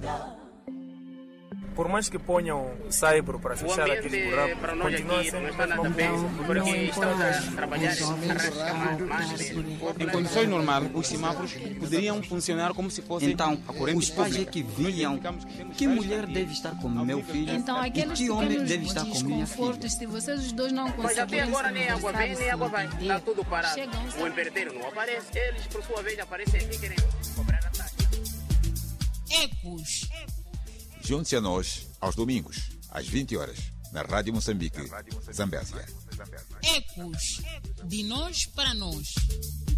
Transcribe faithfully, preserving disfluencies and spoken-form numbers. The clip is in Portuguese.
Por mais que ponham Saibro para fechar aquele buraco, para nós continua aqui sendo não está nada mesmo bem, mesmo. porque estamos a trabalhar mais. Em condições normais, os semáforos poderiam funcionar como se fossem Então, a corrente os pais é pública. que viam que mulher deve estar com meu filho Então, e aqueles que homem pequenos deve estar com minha filha. desconfortos, se vocês os dois não Mas conseguirem até agora nem água vem, nem água vai. entender, Está tudo parado. chegam O empreiteiro não aparece. Eles, por sua vez, aparecem aqui querendo cobrar a taxa. Ecos. Junte-se a nós aos domingos, às vinte horas, na Rádio Moçambique, Zambésia. Ecos. De nós para nós.